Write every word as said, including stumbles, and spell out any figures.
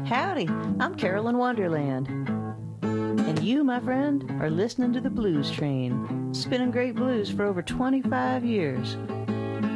Howdy, I'm Carolyn Wonderland. And you, my friend, are listening to the Blues Train, spinning great blues for over twenty-five years.